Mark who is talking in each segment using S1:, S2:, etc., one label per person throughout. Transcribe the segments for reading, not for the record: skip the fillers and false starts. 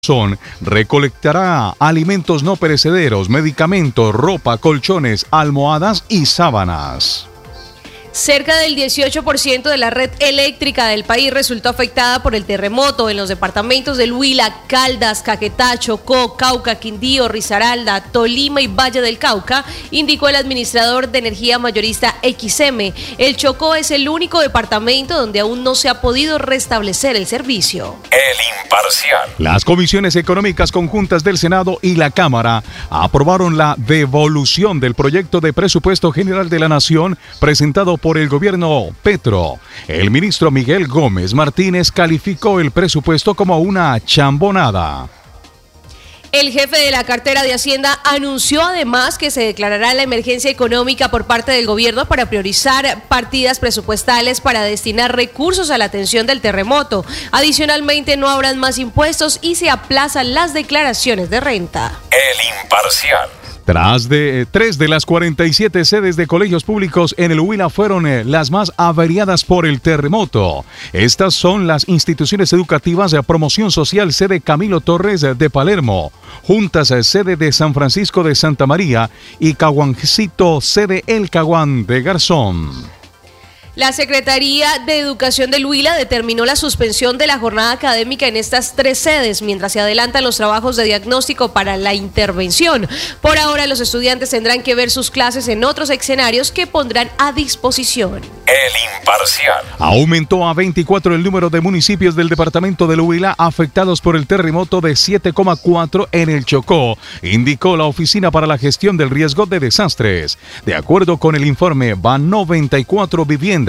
S1: recolectará alimentos no perecederos, medicamentos, ropa, colchones, almohadas y sábanas.
S2: Cerca del 18% de la red eléctrica del país resultó afectada por el terremoto en los departamentos del Huila, Caldas, Caquetá, Chocó, Cauca, Quindío, Risaralda, Tolima y Valle del Cauca, indicó el administrador de energía mayorista XM. El Chocó es el único departamento donde aún no se ha podido restablecer el servicio.
S3: El Imparcial.
S1: Las comisiones económicas conjuntas del Senado y la Cámara aprobaron la devolución del proyecto de presupuesto general de la Nación presentado por el gobierno Petro. El ministro Miguel Gómez Martínez calificó el presupuesto como una chambonada.
S2: El jefe de la cartera de Hacienda anunció además que se declarará la emergencia económica por parte del gobierno para priorizar partidas presupuestales para destinar recursos a la atención del terremoto. Adicionalmente, no habrán más impuestos y se aplazan las declaraciones de renta.
S3: El Imparcial.
S1: Tras de 3 de las 47 sedes de colegios públicos en el Huila fueron las más averiadas por el terremoto. Estas son las instituciones educativas de Promoción Social, sede Camilo Torres de Palermo, Juntas, sede de San Francisco de Santa María y Caguancito, sede El Caguán de Garzón.
S2: La Secretaría de Educación del Huila determinó la suspensión de la jornada académica en estas 3 sedes, mientras se adelantan los trabajos de diagnóstico para la intervención. Por ahora, los estudiantes tendrán que ver sus clases en otros escenarios que pondrán a disposición.
S3: El Imparcial.
S1: Aumentó a 24 el número de municipios del departamento del Huila afectados por el terremoto de 7,4 en el Chocó, indicó la Oficina para la Gestión del Riesgo de Desastres. De acuerdo con el informe, van 94 viviendas,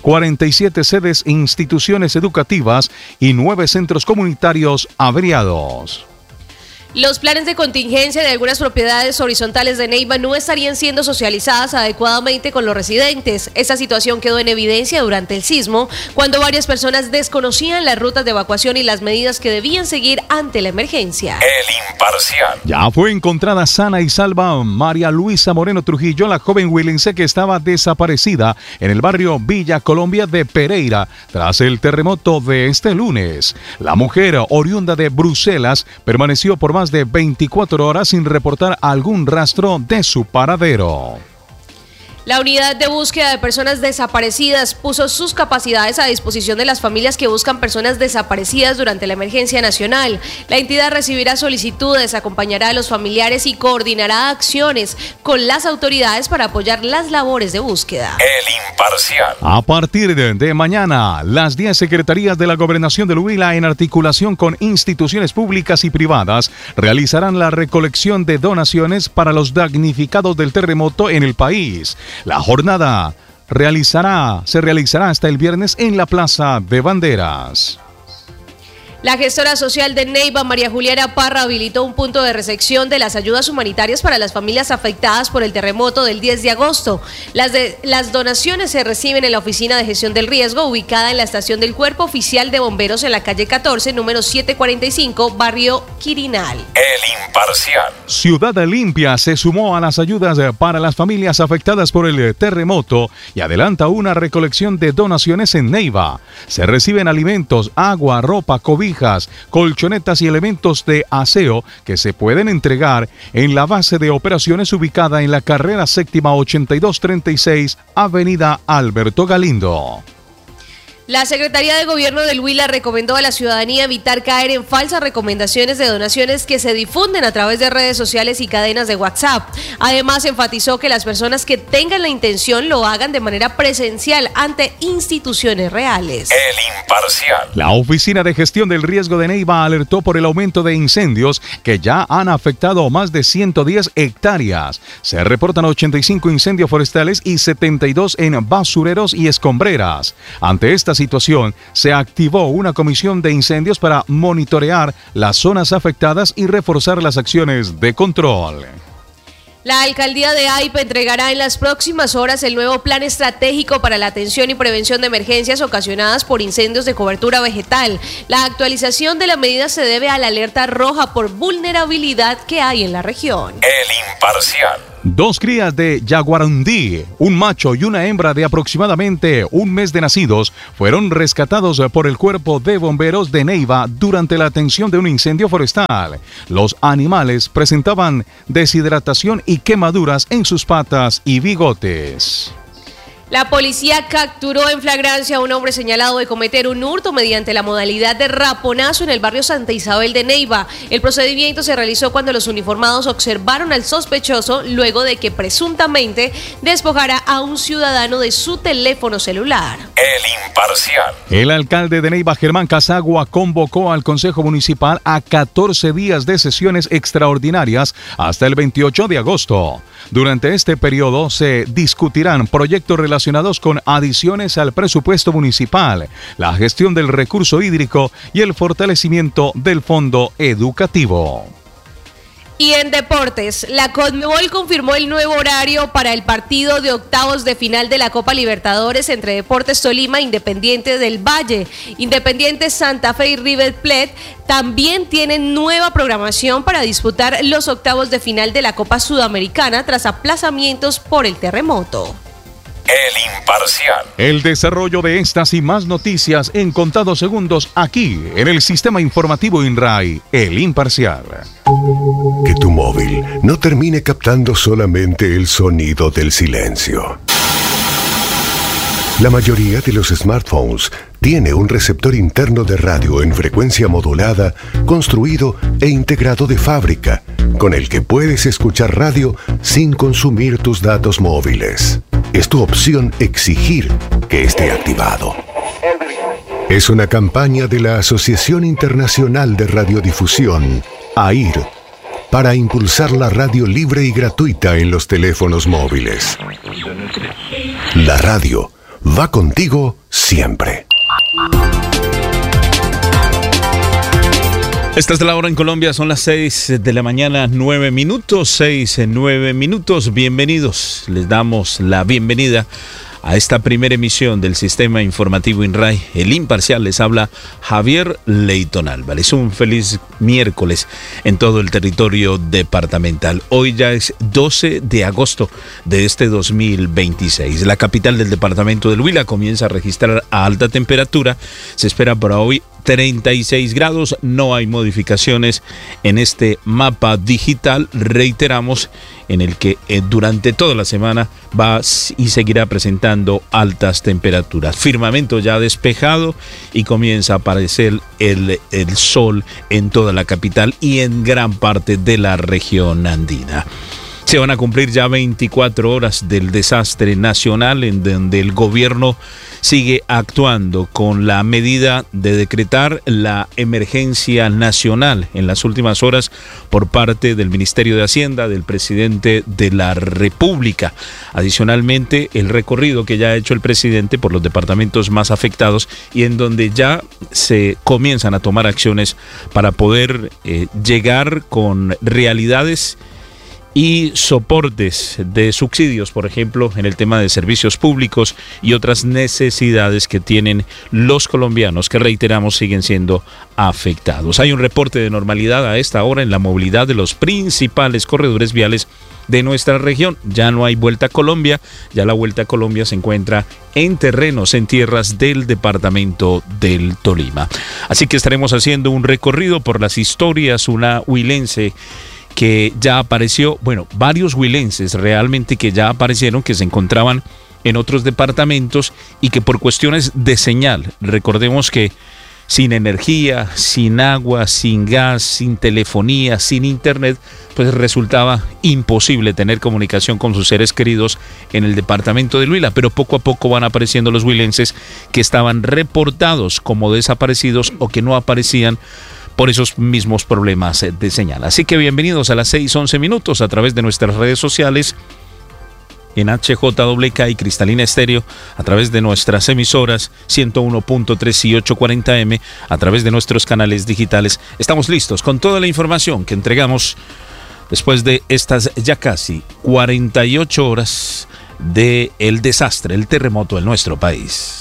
S1: 47 sedes e instituciones educativas y 9 centros comunitarios averiados.
S2: Los planes de contingencia de algunas propiedades horizontales de Neiva no estarían siendo socializadas adecuadamente con los residentes. Esta situación quedó en evidencia durante el sismo, cuando varias personas desconocían las rutas de evacuación y las medidas que debían seguir ante la emergencia.
S3: El Imparcial.
S1: Ya fue encontrada sana y salva María Luisa Moreno Trujillo, la joven huilense que estaba desaparecida en el barrio Villa Colombia de Pereira tras el terremoto de este lunes. La mujer, oriunda de Bruselas, permaneció por más de 24 horas sin reportar algún rastro de su paradero.
S2: La unidad de búsqueda de personas desaparecidas puso sus capacidades a disposición de las familias que buscan personas desaparecidas durante la emergencia nacional. La entidad recibirá solicitudes, acompañará a los familiares y coordinará acciones con las autoridades para apoyar las labores de búsqueda.
S3: El Imparcial.
S1: A partir de mañana, las 10 secretarías de la Gobernación del Huila, en articulación con instituciones públicas y privadas, realizarán la recolección de donaciones para los damnificados del terremoto en el país. La jornada se realizará hasta el viernes en la Plaza de Banderas.
S2: La gestora social de Neiva, María Juliana Parra, habilitó un punto de recepción de las ayudas humanitarias para las familias afectadas por el terremoto del 10 de agosto. Las donaciones se reciben en la Oficina de Gestión del Riesgo, ubicada en la estación del Cuerpo Oficial de Bomberos en la calle 14, número 745, barrio Quirinal.
S3: El Imparcial.
S1: Ciudad Limpia se sumó a las ayudas para las familias afectadas por el terremoto y adelanta una recolección de donaciones en Neiva. Se reciben alimentos, agua, ropa, cobijas, colchonetas y elementos de aseo que se pueden entregar en la base de operaciones ubicada en la carrera séptima 8236, Avenida Alberto Galindo.
S2: La Secretaría de Gobierno del Huila recomendó a la ciudadanía evitar caer en falsas recomendaciones de donaciones que se difunden a través de redes sociales y cadenas de WhatsApp. Además, enfatizó que las personas que tengan la intención lo hagan de manera presencial ante instituciones reales.
S3: El Imparcial.
S1: La Oficina de Gestión del Riesgo de Neiva alertó por el aumento de incendios que ya han afectado más de 110 hectáreas. Se reportan 85 incendios forestales y 72 en basureros y escombreras. Ante esta situación, se activó una comisión de incendios para monitorear las zonas afectadas y reforzar las acciones de control.
S2: La alcaldía de Aipa entregará en las próximas horas el nuevo plan estratégico para la atención y prevención de emergencias ocasionadas por incendios de cobertura vegetal. La actualización de la medida se debe a la alerta roja por vulnerabilidad que hay en la región.
S3: El Imparcial.
S1: 2 crías de jaguarundí, un macho y una hembra de aproximadamente un mes de nacidos, fueron rescatados por el Cuerpo de Bomberos de Neiva durante la atención de un incendio forestal. Los animales presentaban deshidratación y quemaduras en sus patas y bigotes.
S2: La policía capturó en flagrancia a un hombre señalado de cometer un hurto mediante la modalidad de raponazo en el barrio Santa Isabel de Neiva. El procedimiento se realizó cuando los uniformados observaron al sospechoso luego de que presuntamente despojara a un ciudadano de su teléfono celular.
S3: El Imparcial.
S1: El alcalde de Neiva, Germán Casagua, convocó al Consejo Municipal a 14 días de sesiones extraordinarias hasta el 28 de agosto. Durante este periodo se discutirán proyectos relacionados con adiciones al presupuesto municipal, la gestión del recurso hídrico y el fortalecimiento del fondo educativo.
S2: Y en deportes, la Conmebol confirmó el nuevo horario para el partido de octavos de final de la Copa Libertadores entre Deportes Tolima e Independiente del Valle. Independiente Santa Fe y River Plate también tienen nueva programación para disputar los octavos de final de la Copa Sudamericana tras aplazamientos por el terremoto.
S3: El Imparcial.
S1: El desarrollo de estas y más noticias en contados segundos aquí en el Sistema Informativo INRAI, El Imparcial.
S4: Que tu móvil no termine captando solamente el sonido del silencio. La mayoría de los smartphones tiene un receptor interno de radio en frecuencia modulada construido e integrado de fábrica, con el que puedes escuchar radio sin consumir tus datos móviles. Es tu opción exigir que esté activado. Es una campaña de la Asociación Internacional de Radiodifusión, AIR, para impulsar la radio libre y gratuita en los teléfonos móviles. La radio va contigo siempre.
S5: Esta es la hora en Colombia, son las 6 de la mañana, 9 minutos, 6 en 9 minutos. Bienvenidos, les damos la bienvenida a esta primera emisión del Sistema Informativo INRAI, El Imparcial. Les habla Javier Leyton Álvarez. Un feliz miércoles en todo el territorio departamental. Hoy ya es 12 de agosto de este 2026. La capital del departamento del Huila comienza a registrar a alta temperatura. Se espera para hoy 36 grados, no hay modificaciones en este mapa digital, reiteramos, en el que durante toda la semana va y seguirá presentando altas temperaturas. Firmamento ya despejado y comienza a aparecer el sol en toda la capital y en gran parte de la región andina. Se van a cumplir ya 24 horas del desastre nacional en donde el gobierno sigue actuando con la medida de decretar la emergencia nacional en las últimas horas por parte del Ministerio de Hacienda, del presidente de la República. Adicionalmente, el recorrido que ya ha hecho el presidente por los departamentos más afectados y en donde ya se comienzan a tomar acciones para poder llegar con realidades y soportes de subsidios, por ejemplo, en el tema de servicios públicos y otras necesidades que tienen los colombianos, que reiteramos siguen siendo afectados. Hay un reporte de normalidad a esta hora en la movilidad de los principales corredores viales de nuestra región. Ya no hay Vuelta a Colombia, ya la Vuelta a Colombia se encuentra en terrenos, en tierras del departamento del Tolima. Así que estaremos haciendo un recorrido por las historias, una huilense que ya apareció, varios huilenses realmente que ya aparecieron, que se encontraban en otros departamentos y que por cuestiones de señal, recordemos que sin energía, sin agua, sin gas, sin telefonía, sin internet, pues resultaba imposible tener comunicación con sus seres queridos en el departamento del Huila, pero poco a poco van apareciendo los huilenses que estaban reportados como desaparecidos o que no aparecían por esos mismos problemas de señal. Así que bienvenidos a las 6:11 minutos a través de nuestras redes sociales en HJWK y Cristalina Estéreo, a través de nuestras emisoras 101.3 y 840M, a través de nuestros canales digitales. Estamos listos con toda la información que entregamos después de estas ya casi 48 horas del desastre, el terremoto en nuestro país.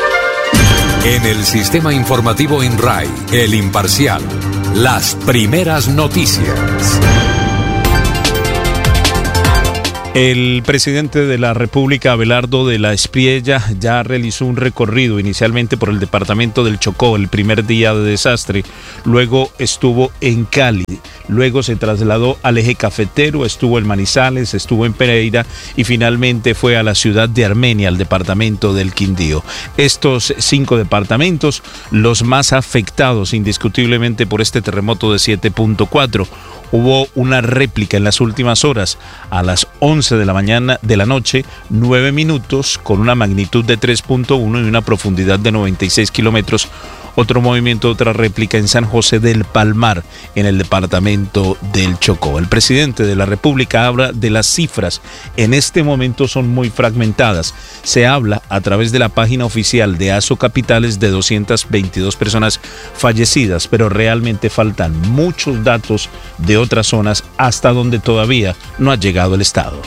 S3: En el Sistema Informativo INRAI, El Imparcial, las primeras noticias.
S5: El presidente de la República, Abelardo de la Espriella, ya realizó un recorrido inicialmente por el departamento del Chocó, el primer día de desastre. Luego estuvo en Cali, luego se trasladó al eje cafetero, estuvo en Manizales, estuvo en Pereira y finalmente fue a la ciudad de Armenia, al departamento del Quindío. Estos 5 departamentos, los más afectados indiscutiblemente por este terremoto de 7.4. Hubo una réplica en las últimas horas, a las 11 de la noche, 9 minutos, con una magnitud de 3.1 y una profundidad de 96 kilómetros. Otro movimiento, otra réplica en San José del Palmar, en el departamento del Chocó. El presidente de la República habla de las cifras. En este momento son muy fragmentadas. Se habla a través de la página oficial de Asocapitales de 222 personas fallecidas, pero realmente faltan muchos datos de otras zonas hasta donde todavía no ha llegado el Estado.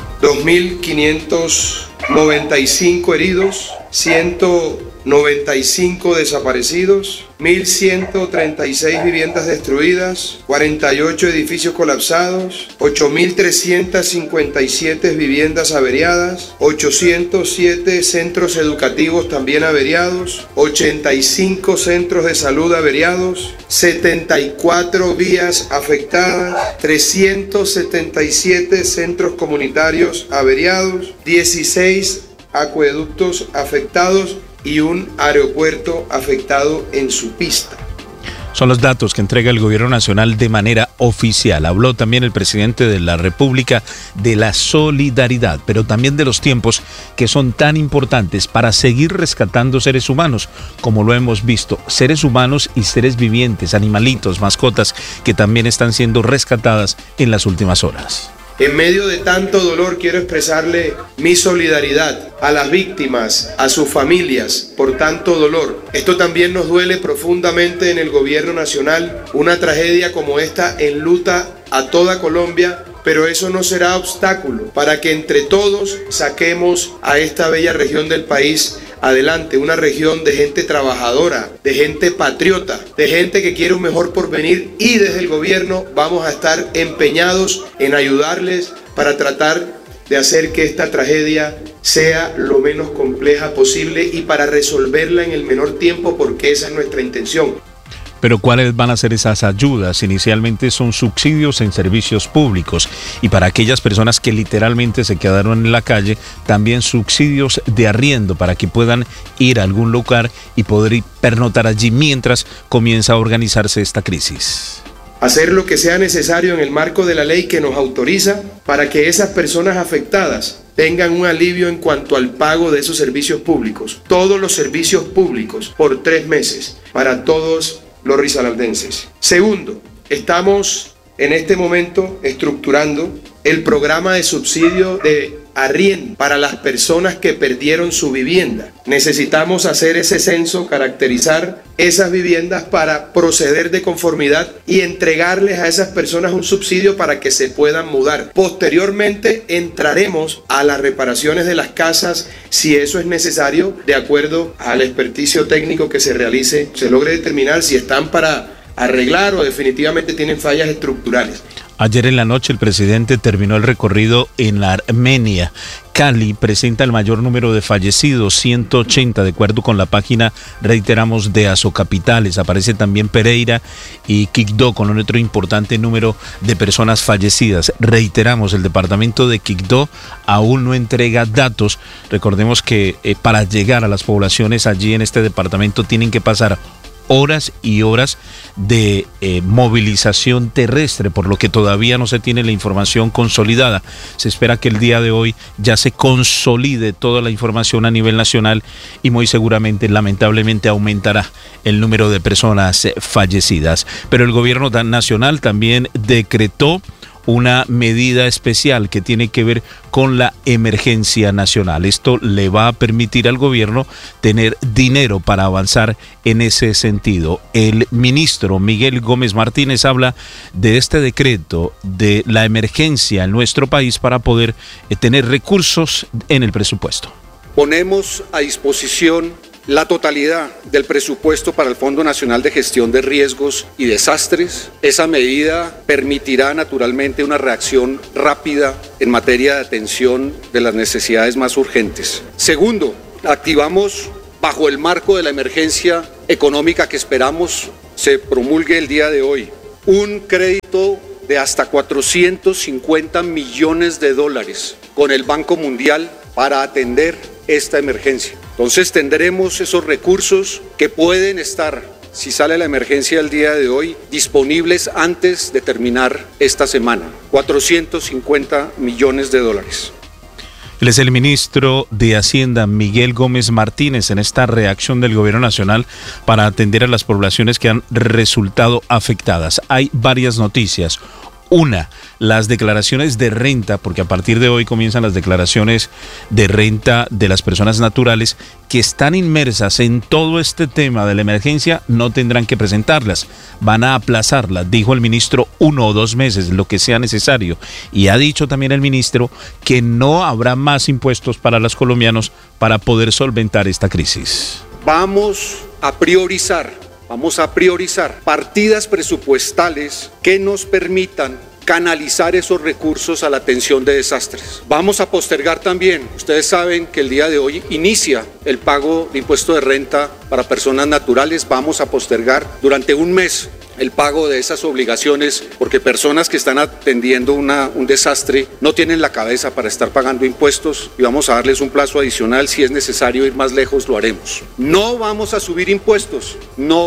S6: 2.595 heridos, 195 desaparecidos, 1.136 viviendas destruidas, 48 edificios colapsados, 8.357 viviendas averiadas, 807 centros educativos también averiados, 85 centros de salud averiados, 74 vías afectadas, 377 centros comunitarios averiados, 16 acueductos afectados y un aeropuerto afectado en su pista.
S5: Son los datos que entrega el gobierno nacional de manera oficial. Habló también el presidente de la República de la solidaridad, pero también de los tiempos que son tan importantes para seguir rescatando seres humanos, como lo hemos visto, seres humanos y seres vivientes, animalitos, mascotas, que también están siendo rescatadas en las últimas horas.
S6: En medio de tanto dolor quiero expresarle mi solidaridad a las víctimas, a sus familias por tanto dolor. Esto también nos duele profundamente en el gobierno nacional. Una tragedia como esta enluta a toda Colombia, pero eso no será obstáculo para que entre todos saquemos a esta bella región del país adelante, una región de gente trabajadora, de gente patriota, de gente que quiere un mejor porvenir, y desde el gobierno vamos a estar empeñados en ayudarles para tratar de hacer que esta tragedia sea lo menos compleja posible y para resolverla en el menor tiempo, porque esa es nuestra intención.
S5: Pero ¿cuáles van a ser esas ayudas? Inicialmente son subsidios en servicios públicos, y para aquellas personas que literalmente se quedaron en la calle, también subsidios de arriendo para que puedan ir a algún lugar y poder pernoctar allí mientras comienza a organizarse esta crisis.
S6: Hacer lo que sea necesario en el marco de la ley que nos autoriza para que esas personas afectadas tengan un alivio en cuanto al pago de esos servicios públicos. Todos los servicios públicos por 3 meses para todos los risaraldenses. Segundo, estamos en este momento estructurando el programa de subsidio de arriendo para las personas que perdieron su vivienda. Necesitamos hacer ese censo, caracterizar esas viviendas para proceder de conformidad y entregarles a esas personas un subsidio para que se puedan mudar. Posteriormente entraremos a las reparaciones de las casas si eso es necesario, de acuerdo al experticio técnico que se realice, se logre determinar si están para arreglar o definitivamente tienen fallas estructurales.
S5: Ayer en la noche el presidente terminó el recorrido en Armenia. Cali presenta el mayor número de fallecidos, 180, de acuerdo con la página, reiteramos, de Asocapitales. Aparece también Pereira y Quibdó con otro importante número de personas fallecidas. Reiteramos, el departamento de Quibdó aún no entrega datos. Recordemos que para llegar a las poblaciones allí en este departamento tienen que pasar horas y horas de movilización terrestre, por lo que todavía no se tiene la información consolidada. Se espera que el día de hoy ya se consolide toda la información a nivel nacional y muy seguramente, lamentablemente, aumentará el número de personas fallecidas. Pero el gobierno nacional también decretó una medida especial que tiene que ver con la emergencia nacional. Esto le va a permitir al gobierno tener dinero para avanzar en ese sentido. El ministro Miguel Gómez Martínez habla de este decreto de la emergencia en nuestro país para poder tener recursos en el presupuesto.
S7: Ponemos a disposición la totalidad del presupuesto para el Fondo Nacional de Gestión de Riesgos y Desastres. Esa medida permitirá naturalmente una reacción rápida en materia de atención de las necesidades más urgentes. Segundo, activamos, bajo el marco de la emergencia económica que esperamos se promulgue el día de hoy, un crédito de hasta $450 millones con el Banco Mundial para atender esta emergencia. Entonces tendremos esos recursos que pueden estar, si sale la emergencia el día de hoy, disponibles antes de terminar esta semana. $450 millones.
S5: Él es el ministro de Hacienda, Miguel Gómez Martínez, en esta reacción del gobierno nacional para atender a las poblaciones que han resultado afectadas. Hay varias noticias. Una, las declaraciones de renta, porque a partir de hoy comienzan las declaraciones de renta de las personas naturales que están inmersas en todo este tema de la emergencia, no tendrán que presentarlas, van a aplazarlas, dijo el ministro, 1 o 2 meses, lo que sea necesario. Y ha dicho también el ministro que no habrá más impuestos para los colombianos para poder solventar esta crisis.
S7: Vamos a priorizar partidas presupuestales que nos permitan canalizar esos recursos a la atención de desastres. Vamos a postergar también, ustedes saben que el día de hoy inicia el pago de impuesto de renta para personas naturales, vamos a postergar durante un mes el pago de esas obligaciones porque personas que están atendiendo un desastre no tienen la cabeza para estar pagando impuestos y vamos a darles un plazo adicional. Si es necesario ir más lejos, lo haremos. No vamos a subir impuestos, no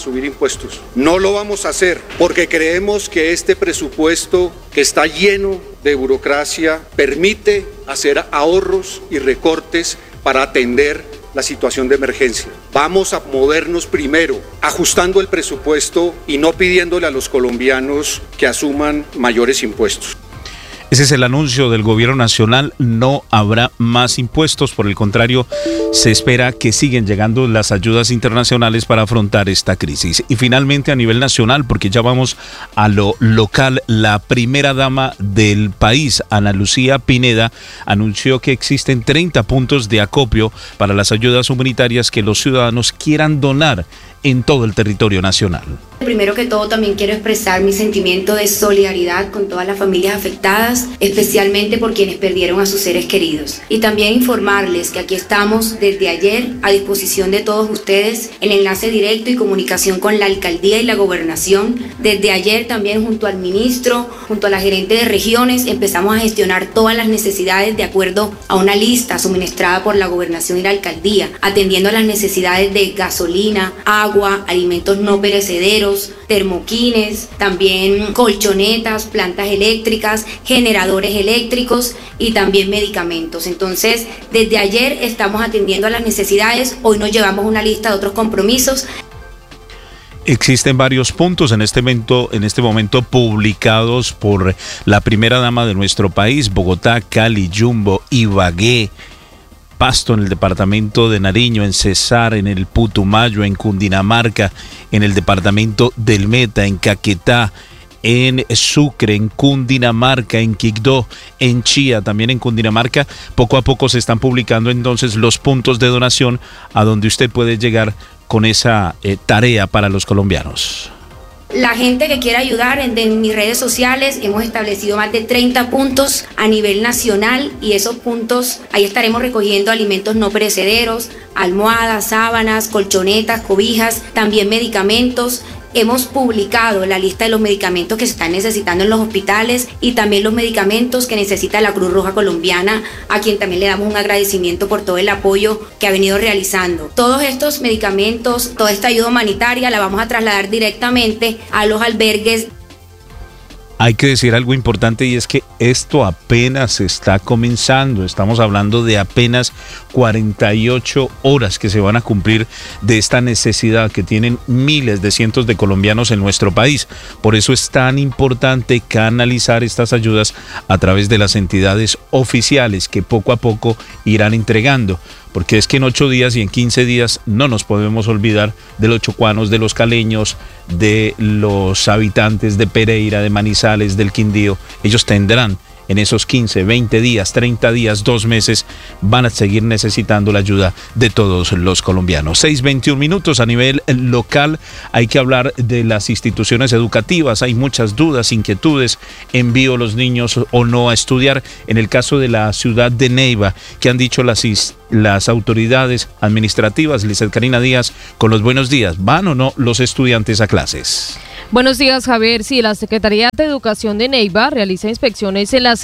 S7: lo vamos a hacer porque creemos que este presupuesto que está lleno de burocracia permite hacer ahorros y recortes para atender la situación de emergencia. Vamos a movernos primero, ajustando el presupuesto y no pidiéndole a los colombianos que asuman mayores impuestos.
S5: Ese es el anuncio del gobierno nacional, no habrá más impuestos, por el contrario, se espera que siguen llegando las ayudas internacionales para afrontar esta crisis. Y finalmente a nivel nacional, porque ya vamos a lo local, la primera dama del país, Ana Lucía Pineda, anunció que existen 30 puntos de acopio para las ayudas humanitarias que los ciudadanos quieran donar en todo el territorio nacional.
S8: Primero que todo también quiero expresar mi sentimiento de solidaridad con todas las familias afectadas, especialmente por quienes perdieron a sus seres queridos. Y también informarles que aquí estamos desde ayer a disposición de todos ustedes en enlace directo y comunicación con la alcaldía y la gobernación. Desde ayer también junto al ministro, junto a la gerente de regiones, empezamos a gestionar todas las necesidades de acuerdo a una lista suministrada por la gobernación y la alcaldía, atendiendo a las necesidades de gasolina, agua, alimentos no perecederos, termoquines, también colchonetas, plantas eléctricas, generadores eléctricos y también medicamentos. Entonces, desde ayer estamos atendiendo a las necesidades, hoy nos llevamos una lista de otros compromisos.
S5: Existen varios puntos en este momento publicados por la primera dama de nuestro país, Bogotá, Cali, Jumbo, Ibagué, Pasto en el departamento de Nariño, en Cesar, en el Putumayo, en Cundinamarca, en el departamento del Meta, en Caquetá, en Sucre, en Cundinamarca, en Quibdó, en Chía, también en Cundinamarca. Poco a poco se están publicando entonces los puntos de donación a donde usted puede llegar con esa tarea para los colombianos.
S8: La gente que quiera ayudar en mis redes sociales, hemos establecido más de 30 puntos a nivel nacional y esos puntos, ahí estaremos recogiendo alimentos no perecederos, almohadas, sábanas, colchonetas, cobijas, también medicamentos. Hemos publicado la lista de los medicamentos que se están necesitando en los hospitales y también los medicamentos que necesita la Cruz Roja Colombiana, a quien también le damos un agradecimiento por todo el apoyo que ha venido realizando. Todos estos medicamentos, toda esta ayuda humanitaria la vamos a trasladar directamente a los albergues.
S5: Hay que decir algo importante y es que esto apenas está comenzando. Estamos hablando de apenas 48 horas que se van a cumplir de esta necesidad que tienen miles de cientos de colombianos en nuestro país. Por eso es tan importante canalizar estas ayudas a través de las entidades oficiales que poco a poco irán entregando. Porque es que en 8 días y en 15 días no nos podemos olvidar de los chocuanos, de los caleños, de los habitantes de Pereira, de Manizales, del Quindío. Ellos tendrán en esos 15, 20 días, 30 días, 2 meses, van a seguir necesitando la ayuda de todos los colombianos. 6:21 minutos. A nivel local hay que hablar de las instituciones educativas. Hay muchas dudas, inquietudes. ¿Envío los niños o no a estudiar? En el caso de la ciudad de Neiva, ¿qué han dicho las autoridades administrativas? Lizeth Karina Díaz, con los buenos días. ¿Van o no los estudiantes a clases?
S2: Buenos días, Javier. Sí, la Secretaría de Educación de Neiva realiza inspecciones en las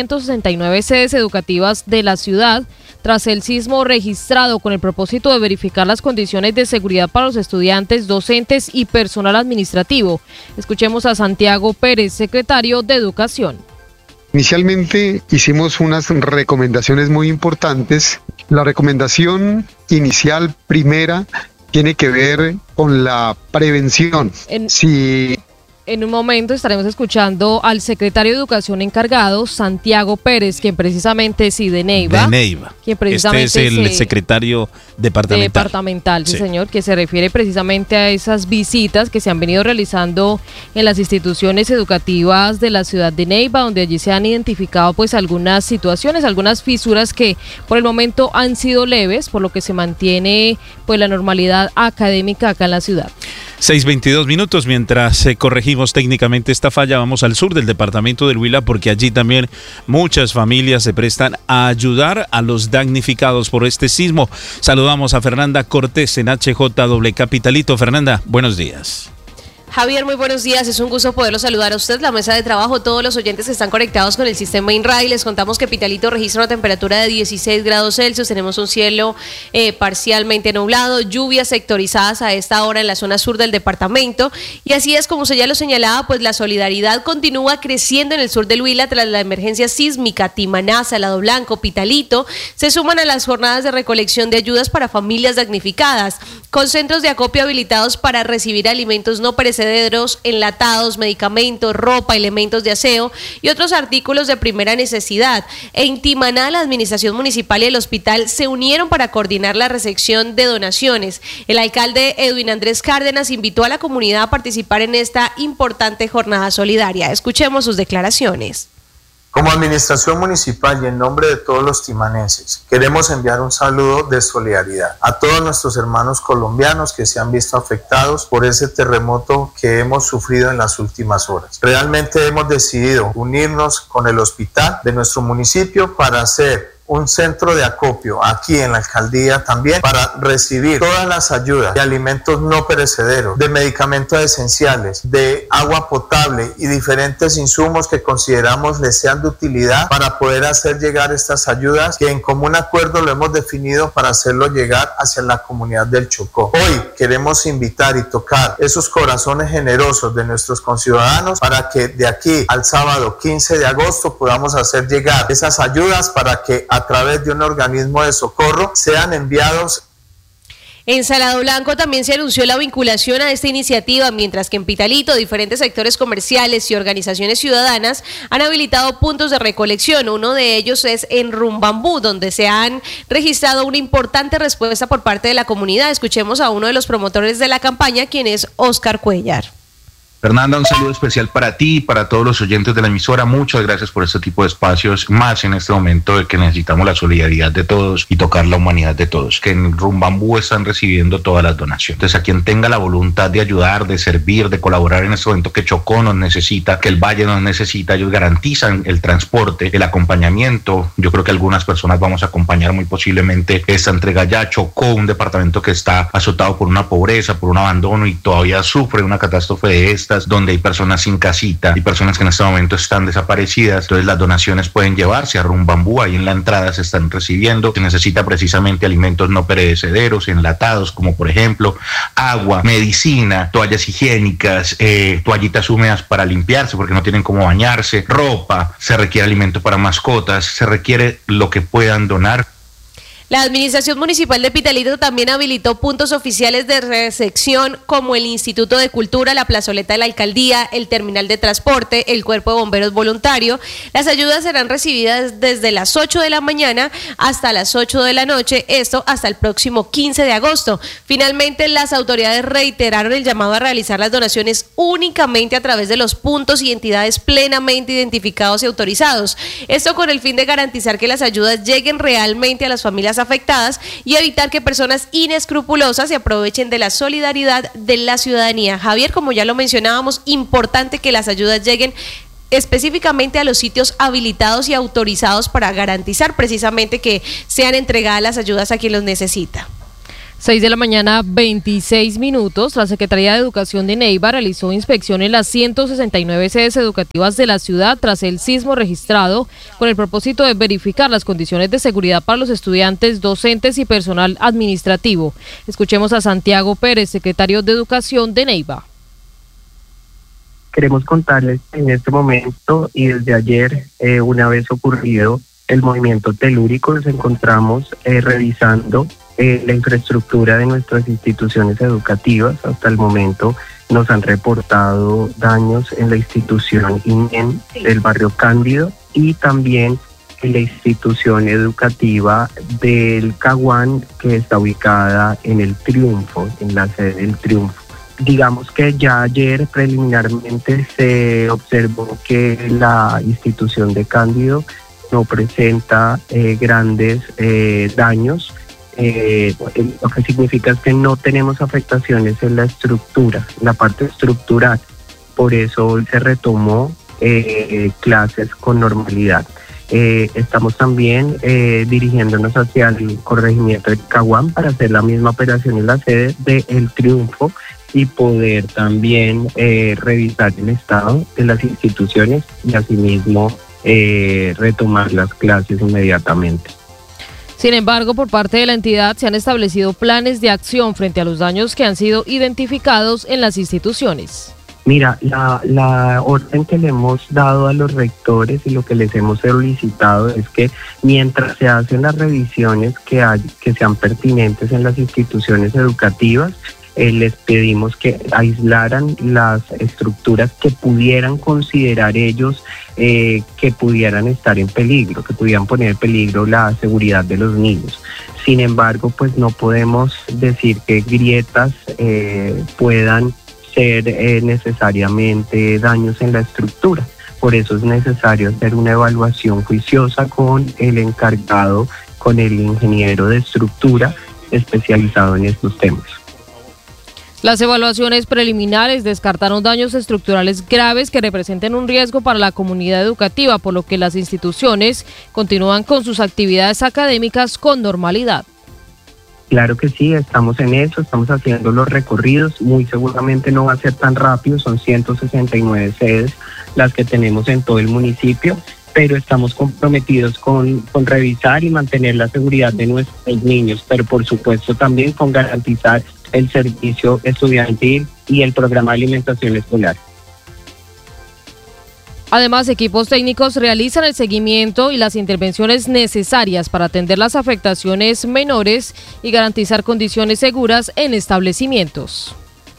S2: 169 sedes educativas de la ciudad tras el sismo registrado con el propósito de verificar las condiciones de seguridad para los estudiantes, docentes y personal administrativo. Escuchemos a Santiago Pérez, secretario de Educación.
S9: Inicialmente hicimos unas recomendaciones muy importantes. La recomendación inicial primera tiene que ver con la prevención.
S2: En un momento estaremos escuchando al secretario de Educación encargado, Santiago Pérez, quien precisamente de Neiva. Quien precisamente
S5: este es el secretario departamental.
S2: Sí, señor, que se refiere precisamente a esas visitas que se han venido realizando en las instituciones educativas de la ciudad de Neiva, donde allí se han identificado pues algunas situaciones, algunas fisuras que por el momento han sido leves, por lo que se mantiene pues la normalidad académica acá en la ciudad.
S5: 6:22 minutos. Mientras corregimos técnicamente esta falla, vamos al sur del departamento del Huila, porque allí también muchas familias se prestan a ayudar a los damnificados por este sismo. Saludamos a Fernanda Cortés en HJW Capitalito. Fernanda, buenos días.
S2: Javier, muy buenos días, es un gusto poderlo saludar a usted, la mesa de trabajo, todos los oyentes que están conectados con el sistema INRAI. Les contamos que Pitalito registra una temperatura de 16 grados Celsius, tenemos un cielo parcialmente nublado, lluvias sectorizadas a esta hora en la zona sur del departamento, y así es como ya lo señalaba, pues la solidaridad continúa creciendo en el sur del Huila tras la emergencia sísmica. Timaná, Salado Blanco, Pitalito se suman a las jornadas de recolección de ayudas para familias damnificadas, con centros de acopio habilitados para recibir alimentos no perecederos, enlatados, medicamentos, ropa, elementos de aseo y otros artículos de primera necesidad. En Timaná, la administración municipal y el hospital se unieron para coordinar la recepción de donaciones. El alcalde Edwin Andrés Cárdenas invitó a la comunidad a participar en esta importante jornada solidaria. Escuchemos sus declaraciones.
S10: Como administración municipal y en nombre de todos los timanenses, queremos enviar un saludo de solidaridad a todos nuestros hermanos colombianos que se han visto afectados por ese terremoto que hemos sufrido en las últimas horas. Realmente hemos decidido unirnos con el hospital de nuestro municipio para hacer un centro de acopio aquí en la alcaldía también para recibir todas las ayudas de alimentos no perecederos, de medicamentos esenciales, de agua potable y diferentes insumos que consideramos les sean de utilidad para poder hacer llegar estas ayudas que en común acuerdo lo hemos definido para hacerlo llegar hacia la comunidad del Chocó. Hoy queremos invitar y tocar esos corazones generosos de nuestros conciudadanos para que de aquí al sábado 15 de agosto podamos hacer llegar esas ayudas para que a través de un organismo de socorro sean enviados.
S2: En Salado Blanco también se anunció la vinculación a esta iniciativa, mientras que en Pitalito diferentes sectores comerciales y organizaciones ciudadanas han habilitado puntos de recolección. Uno de ellos es en Rumbambú, donde se han registrado una importante respuesta por parte de la comunidad. Escuchemos a uno de los promotores de la campaña, quien es Oscar Cuellar.
S11: Fernanda, un saludo especial para ti y para todos los oyentes de la emisora. Muchas gracias por este tipo de espacios, más en este momento de que necesitamos la solidaridad de todos y tocar la humanidad de todos. Que en Rumbambú están recibiendo todas las donaciones. Entonces, a quien tenga la voluntad de ayudar, de servir, de colaborar en este momento que Chocó nos necesita, que el Valle nos necesita, ellos garantizan el transporte, el acompañamiento. Yo creo que algunas personas vamos a acompañar muy posiblemente esta entrega ya. Chocó, un departamento que está azotado por una pobreza, por un abandono y todavía sufre una catástrofe de esta, donde hay personas sin casita y personas que en este momento están desaparecidas. Entonces las donaciones pueden llevarse a Rumbambú, ahí en la entrada se están recibiendo. Se necesita precisamente alimentos no perecederos, enlatados, como por ejemplo agua, medicina, toallas higiénicas, toallitas húmedas para limpiarse porque no tienen cómo bañarse, ropa, se requiere alimento para mascotas, se requiere lo que puedan donar.
S2: La Administración Municipal de Pitalito también habilitó puntos oficiales de recepción como el Instituto de Cultura, la plazoleta de la Alcaldía, el terminal de transporte, el Cuerpo de Bomberos Voluntario. Las ayudas serán recibidas desde las 8 de la mañana hasta las 8 de la noche, esto hasta el próximo 15 de agosto. Finalmente, las autoridades reiteraron el llamado a realizar las donaciones únicamente a través de los puntos y entidades plenamente identificados y autorizados. Esto con el fin de garantizar que las ayudas lleguen realmente a las familias afectadas y evitar que personas inescrupulosas se aprovechen de la solidaridad de la ciudadanía. Javier, como ya lo mencionábamos, importante que las ayudas lleguen específicamente a los sitios habilitados y autorizados para garantizar precisamente que sean entregadas las ayudas a quien los necesita.
S12: 6 de la mañana, 26 minutos. La Secretaría de Educación de Neiva realizó inspección en las 169 sedes educativas de la ciudad tras el sismo registrado, con el propósito de verificar las condiciones de seguridad para los estudiantes, docentes y personal administrativo. Escuchemos a Santiago Pérez, secretario de Educación de Neiva.
S13: Queremos contarles en este momento y desde ayer, una vez ocurrido el movimiento telúrico, nos encontramos revisando la infraestructura de nuestras instituciones educativas. Hasta el momento nos han reportado daños en la institución INEM del barrio Cándido y también en la institución educativa del Caguán, que está ubicada en el Triunfo, en la sede del Triunfo. Digamos que ya ayer preliminarmente se observó que la institución de Cándido no presenta grandes daños. Lo que significa es que no tenemos afectaciones en la estructura, en la parte estructural. Por eso hoy se retomó clases con normalidad. Estamos también dirigiéndonos hacia el corregimiento de Caguán para hacer la misma operación en la sede de El Triunfo y poder también revisar el estado de las instituciones y asimismo retomar las clases inmediatamente.
S12: Sin embargo, por parte de la entidad se han establecido planes de acción frente a los daños que han sido identificados en las instituciones.
S13: Mira, la orden que le hemos dado a los rectores y lo que les hemos solicitado es que mientras se hacen las revisiones que sean pertinentes en las instituciones educativas, les pedimos que aislaran las estructuras que pudieran considerar ellos que pudieran estar en peligro, que pudieran poner en peligro la seguridad de los niños. Sin embargo, pues no podemos decir que grietas puedan ser necesariamente daños en la estructura. Por eso es necesario hacer una evaluación juiciosa con el encargado, con el ingeniero de estructura especializado en estos temas.
S12: Las evaluaciones preliminares descartaron daños estructurales graves que representen un riesgo para la comunidad educativa, por lo que las instituciones continúan con sus actividades académicas con normalidad.
S13: Claro que sí, estamos en eso, estamos haciendo los recorridos, muy seguramente no va a ser tan rápido, son 169 sedes las que tenemos en todo el municipio, pero estamos comprometidos con revisar y mantener la seguridad de nuestros niños, pero por supuesto también con garantizar el servicio estudiantil y el programa de alimentación escolar.
S12: Además, equipos técnicos realizan el seguimiento y las intervenciones necesarias para atender las afectaciones menores y garantizar condiciones seguras en establecimientos.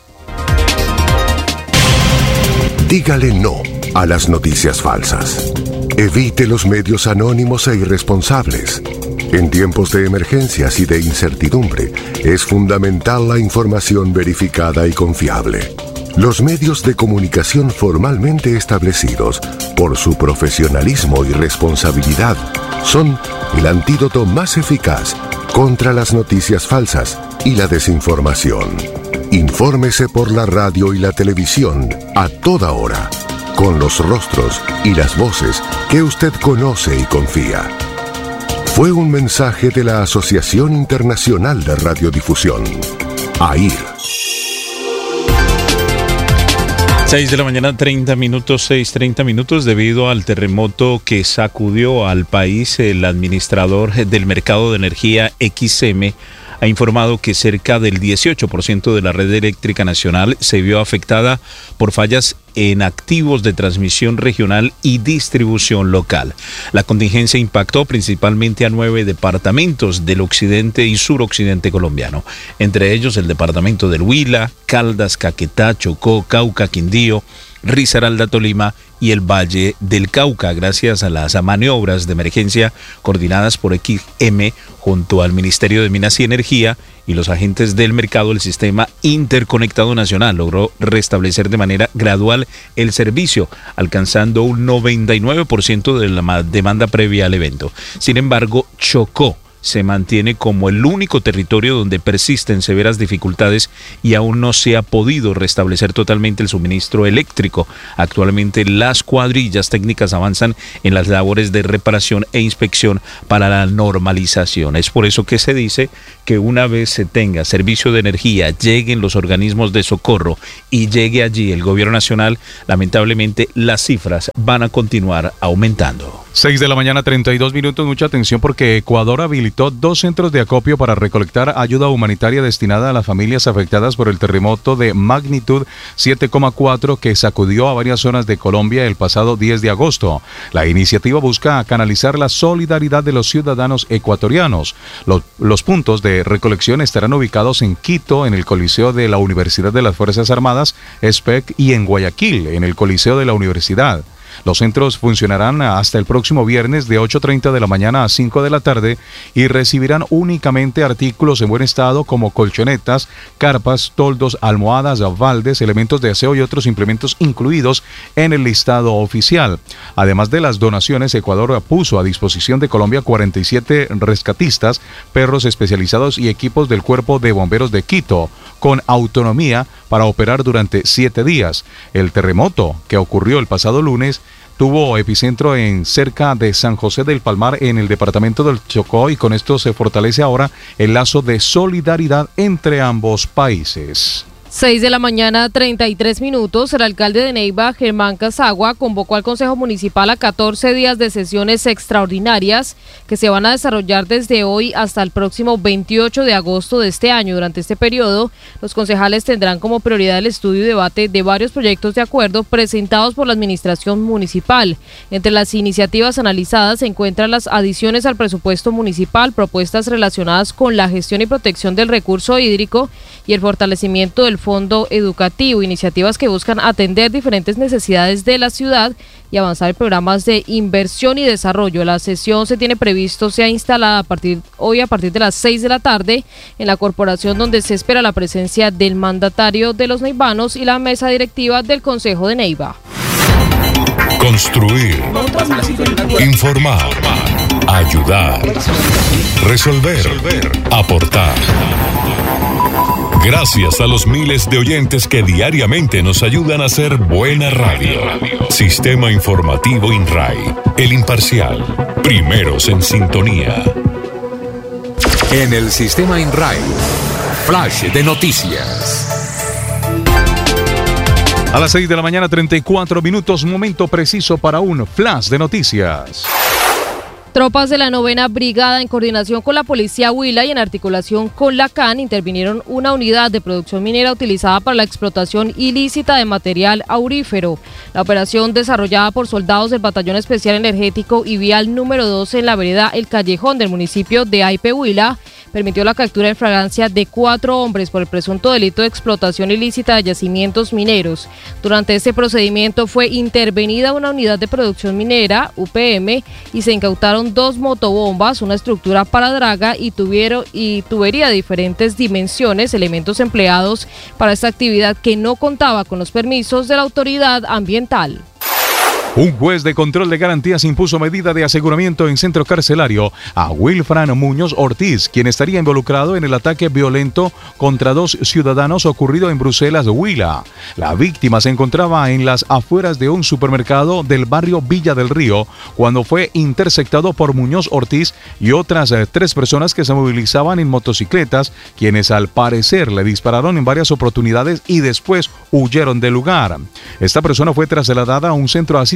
S4: Dígale no a las noticias falsas. Evite los medios anónimos e irresponsables. En tiempos de emergencias y de incertidumbre, es fundamental la información verificada y confiable. Los medios de comunicación formalmente establecidos, por su profesionalismo y responsabilidad, son el antídoto más eficaz contra las noticias falsas y la desinformación. Infórmese por la radio y la televisión a toda hora, con los rostros y las voces que usted conoce y confía. Fue un mensaje de la Asociación Internacional de Radiodifusión, AIR.
S5: 6 de la mañana, 30 minutos, 6:30 minutos. Debido al terremoto que sacudió al país, el administrador del mercado de energía XM ha informado que cerca del 18% de la red eléctrica nacional se vio afectada por fallas en activos de transmisión regional y distribución local. La contingencia impactó principalmente a 9 departamentos del occidente y suroccidente colombiano, entre ellos el departamento del Huila, Caldas, Caquetá, Chocó, Cauca, Quindío, Risaralda, Tolima y el Valle del Cauca, gracias a las maniobras de emergencia coordinadas por XM junto al Ministerio de Minas y Energía y los agentes del mercado. El Sistema Interconectado Nacional logró restablecer de manera gradual el servicio, alcanzando un 99% de la demanda previa al evento. Sin embargo, Chocó se mantiene como el único territorio donde persisten severas dificultades y aún no se ha podido restablecer totalmente el suministro eléctrico. Actualmente las cuadrillas técnicas avanzan en las labores de reparación e inspección para la normalización. Es por eso que se dice que una vez se tenga servicio de energía, lleguen los organismos de socorro y llegue allí el gobierno nacional, lamentablemente las cifras van a continuar aumentando.
S1: 6:32 a.m, mucha atención porque Ecuador habilitó 2 centros de acopio para recolectar ayuda humanitaria destinada a las familias afectadas por el terremoto de magnitud 7,4 que sacudió a varias zonas de Colombia el pasado 10 de agosto. La iniciativa busca canalizar la solidaridad de los ciudadanos ecuatorianos. Los puntos de recolección estarán ubicados en Quito, en el Coliseo de la Universidad de las Fuerzas Armadas, SPEC, y en Guayaquil, en el Coliseo de la Universidad. Los centros funcionarán hasta el próximo viernes de 8:30 de la mañana a 5 de la tarde y recibirán únicamente artículos en buen estado como colchonetas, carpas, toldos, almohadas, baldes, elementos de aseo y otros implementos incluidos en el listado oficial. Además de las donaciones, Ecuador puso a disposición de Colombia 47 rescatistas, perros especializados y equipos del Cuerpo de Bomberos de Quito, con autonomía para operar durante 7 días. El terremoto que ocurrió el pasado lunes tuvo epicentro en cerca de San José del Palmar, en el departamento del Chocó, y con esto se fortalece ahora el lazo de solidaridad entre ambos países.
S12: 6:33 a.m, el alcalde de Neiva, Germán Casagua, convocó al Consejo Municipal a 14 días de sesiones extraordinarias que se van a desarrollar desde hoy hasta el próximo 28 de agosto de este año. Durante este periodo, los concejales tendrán como prioridad el estudio y debate de varios proyectos de acuerdo presentados por la administración municipal. Entre las iniciativas analizadas se encuentran las adiciones al presupuesto municipal, propuestas relacionadas con la gestión y protección del recurso hídrico y el fortalecimiento del fondo educativo, iniciativas que buscan atender diferentes necesidades de la ciudad y avanzar en programas de inversión y desarrollo. La sesión se tiene previsto sea instalada a partir de las 6 de la tarde en la corporación, donde se espera la presencia del mandatario de los neivanos y la mesa directiva del Consejo de Neiva.
S14: Construir, informar, ayudar, resolver, aportar. Gracias a los miles de oyentes que diariamente nos ayudan a hacer buena radio. Sistema Informativo INRAI, el imparcial, primeros en sintonía.
S3: En el Sistema INRAI, flash de noticias.
S1: A las 6:34 a.m, momento preciso para un flash de noticias.
S12: Tropas de la 9ª Brigada, en coordinación con la Policía Huila y en articulación con la CAN, intervinieron una unidad de producción minera utilizada para la explotación ilícita de material aurífero. La operación, desarrollada por soldados del Batallón Especial Energético y Vial número 12 en la vereda El Callejón del municipio de Aipe, Huila, permitió la captura en flagrancia de 4 hombres por el presunto delito de explotación ilícita de yacimientos mineros. Durante este procedimiento fue intervenida una unidad de producción minera, UPM, y se incautaron 2 motobombas, una estructura para draga y tubería de diferentes dimensiones, elementos empleados para esta actividad que no contaba con los permisos de la autoridad ambiental.
S1: Un juez de control de garantías impuso medida de aseguramiento en centro carcelario a Wilfran Muñoz Ortiz, quien estaría involucrado en el ataque violento contra 2 ciudadanos ocurrido en Bruselas, Huila. La víctima se encontraba en las afueras de un supermercado del barrio Villa del Río cuando fue interceptado por Muñoz Ortiz y otras 3 personas que se movilizaban en motocicletas, quienes al parecer le dispararon en varias oportunidades y después huyeron del lugar. Esta persona fue trasladada a un centro asistencial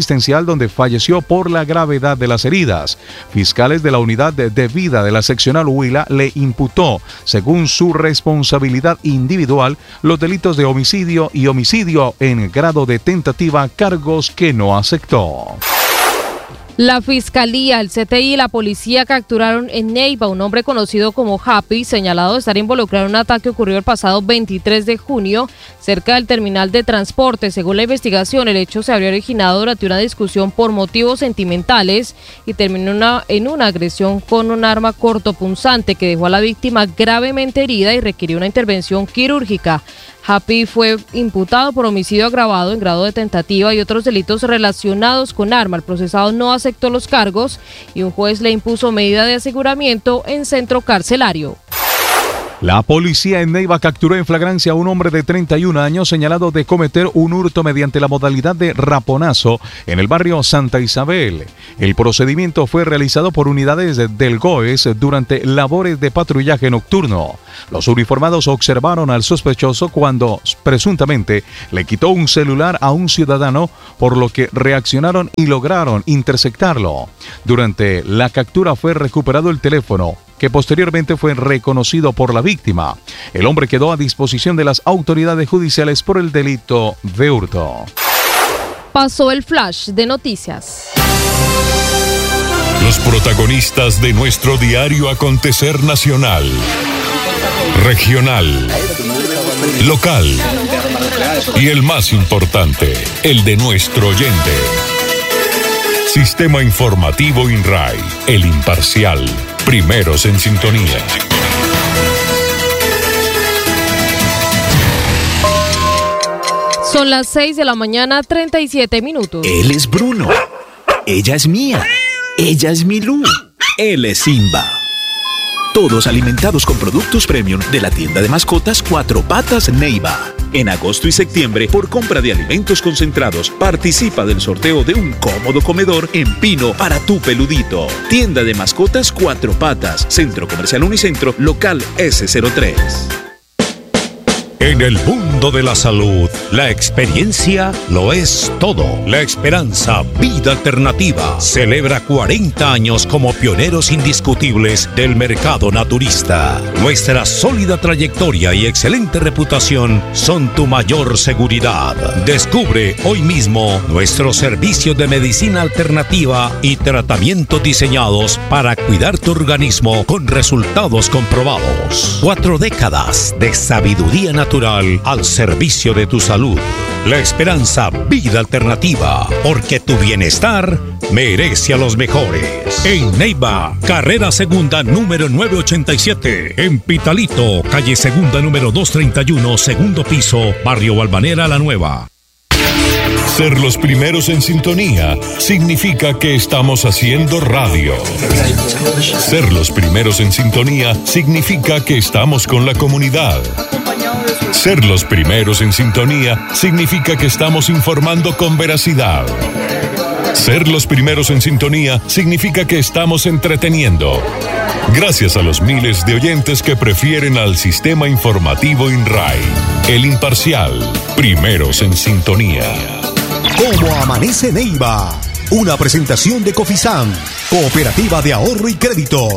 S1: asistencial donde falleció por la gravedad de las heridas. Fiscales de la unidad de vida de la seccional Huila le imputó, según su responsabilidad individual, los delitos de homicidio y homicidio en grado de tentativa, cargos que no aceptó.
S12: La Fiscalía, el CTI y la policía capturaron en Neiva un hombre conocido como Happy, señalado de estar involucrado en un ataque ocurrido el pasado 23 de junio cerca del terminal de transporte. Según la investigación, el hecho se habría originado durante una discusión por motivos sentimentales y terminó en una agresión con un arma cortopunzante que dejó a la víctima gravemente herida y requirió una intervención quirúrgica. Happy fue imputado por homicidio agravado en grado de tentativa y otros delitos relacionados con arma. El procesado no aceptó los cargos y un juez le impuso medida de aseguramiento en centro carcelario.
S1: La policía en Neiva capturó en flagrancia a un hombre de 31 años señalado de cometer un hurto mediante la modalidad de raponazo en el barrio Santa Isabel. El procedimiento fue realizado por unidades del GOES durante labores de patrullaje nocturno. Los uniformados observaron al sospechoso cuando presuntamente le quitó un celular a un ciudadano, por lo que reaccionaron y lograron interceptarlo. Durante la captura fue recuperado el teléfono, que posteriormente fue reconocido por la víctima. El hombre quedó a disposición de las autoridades judiciales por el delito de hurto.
S12: Pasó el flash de noticias.
S14: Los protagonistas de nuestro diario acontecer nacional, regional, local y el más importante, el de nuestro oyente. Sistema Informativo INRAI, el imparcial, primeros en sintonía.
S12: Son las 6 de la mañana, 37 minutos.
S15: Él es Bruno. Ella es Mía. Ella es Milú. Él es Simba. Todos alimentados con productos premium de la tienda de mascotas Cuatro Patas Neiva. En agosto y septiembre, por compra de alimentos concentrados, participa del sorteo de un cómodo comedor en pino para tu peludito. Tienda de mascotas Cuatro Patas, Centro Comercial Unicentro, local S03.
S16: En el mundo de la salud, la experiencia lo es todo. La Esperanza Vida Alternativa celebra 40 años como pioneros indiscutibles del mercado naturista. Nuestra sólida trayectoria y excelente reputación son tu mayor seguridad. Descubre hoy mismo nuestros servicios de medicina alternativa y tratamientos diseñados para cuidar tu organismo con resultados comprobados. 4 décadas de sabiduría natural al servicio de tu salud. La Esperanza Vida Alternativa, porque tu bienestar merece a los mejores. En Neiva, carrera segunda número 987. En Pitalito, calle segunda número 231, segundo piso, barrio Balvanera La Nueva.
S14: Ser los primeros en sintonía significa que estamos haciendo radio. Ser los primeros en sintonía significa que estamos con la comunidad. Ser los primeros en sintonía significa que estamos informando con veracidad. Ser los primeros en sintonía significa que estamos entreteniendo. Gracias a los miles de oyentes que prefieren al Sistema Informativo INRAI, el imparcial, primeros en sintonía.
S17: ¿Cómo amanece Neiva? Una presentación de Cofisan, Cooperativa de Ahorro y Crédito.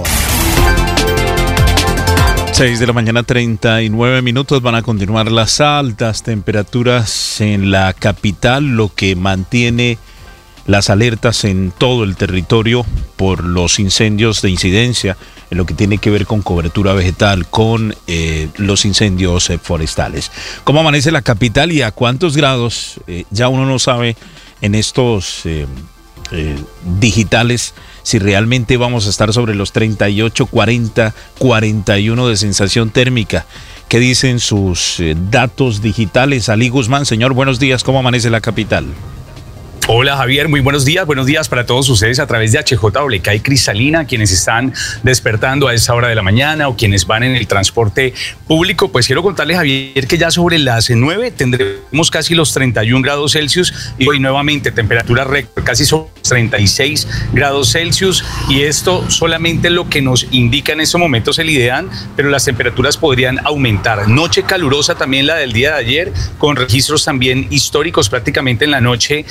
S5: 6 de la mañana, 39 minutos. Van a continuar las altas temperaturas en la capital, lo que mantiene las alertas en todo el territorio por los incendios de incidencia, en lo que tiene que ver con cobertura vegetal, con los incendios forestales. ¿Cómo amanece la capital y a cuántos grados? Ya uno no sabe en estos digitales si realmente vamos a estar sobre los 38, 40, 41 de sensación térmica. ¿Qué dicen sus datos digitales? Ali Guzmán, señor, buenos días. ¿Cómo amanece la capital?
S18: Hola Javier, muy buenos días para todos ustedes a través de HJWK y Cristalina, quienes están despertando a esa hora de la mañana o quienes van en el transporte público. Pues quiero contarles, Javier, que ya sobre las 9 tendremos casi los 31 grados Celsius y hoy nuevamente temperatura récord, casi sobre 36 grados Celsius, y esto solamente lo que nos indica en estos momentos el IDEAN, pero las temperaturas podrían aumentar. Noche calurosa también la del día de ayer, con registros también históricos prácticamente en la noche, cuando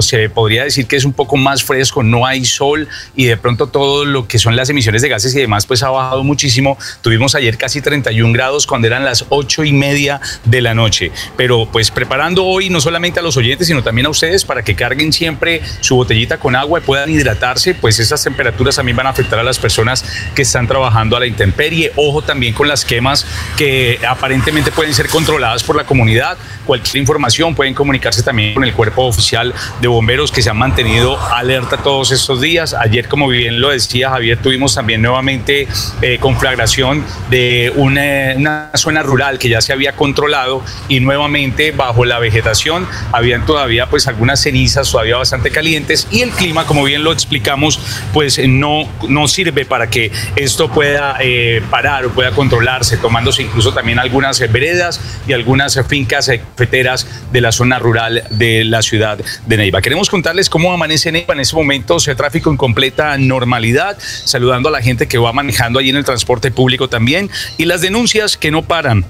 S18: se podría decir que es un poco más fresco, no hay sol y de pronto todo lo que son las emisiones de gases y demás pues ha bajado muchísimo. Tuvimos ayer casi 31 grados cuando eran las 8:30 de la noche, pero pues preparando hoy no solamente a los oyentes sino también a ustedes para que carguen siempre su botellita con agua y puedan hidratarse, pues esas temperaturas también van a afectar a las personas que están trabajando a la intemperie. Ojo también con las quemas que aparentemente pueden ser controladas por la comunidad. Cualquier información pueden comunicarse también con el cuerpo oficial de bomberos que se han mantenido alerta todos estos días. Ayer, como bien lo decía Javier, tuvimos también nuevamente conflagración de una zona rural que ya se había controlado y nuevamente bajo la vegetación habían todavía pues algunas cenizas todavía bastante calientes y el clima, como bien lo explicamos, pues no sirve para que esto pueda parar o pueda controlarse, tomándose incluso también algunas veredas y algunas fincas cafeteras de la zona rural de la ciudad de Neiva. Queremos contarles cómo amanece Neiva en este momento, tráfico en completa normalidad, saludando a la gente que va manejando allí en el transporte público también y las denuncias que no paran,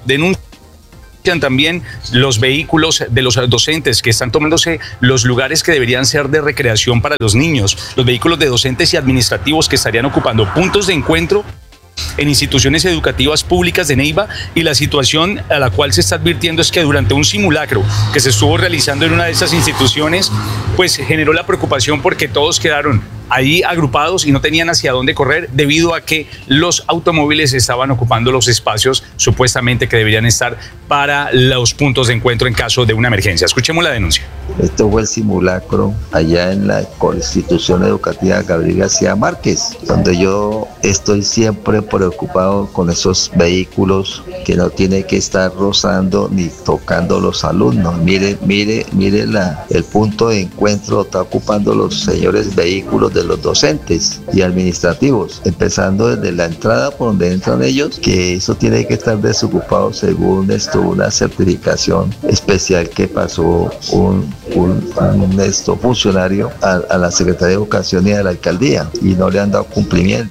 S18: también los vehículos de los docentes que están tomándose los lugares que deberían ser de recreación para los niños, los vehículos de docentes y administrativos que estarían ocupando puntos de encuentro en instituciones educativas públicas de Neiva y la situación a la cual se está advirtiendo es que durante un simulacro que se estuvo realizando en una de esas instituciones pues generó la preocupación porque todos quedaron ahí agrupados y no tenían hacia dónde correr debido a que los automóviles estaban ocupando los espacios supuestamente que deberían estar para los puntos de encuentro en caso de una emergencia. Escuchemos la denuncia.
S19: Esto fue el simulacro allá en la institución educativa Gabriel García Márquez, donde yo estoy siempre preocupado con esos vehículos que no tienen que estar rozando ni tocando los alumnos. Mire el punto de encuentro lo está ocupando los señores vehículos de los docentes y administrativos, empezando desde la entrada por donde entran ellos, que eso tiene que estar desocupado según una certificación especial que pasó un funcionario a la Secretaría de Educación y a la alcaldía y no le han dado cumplimiento.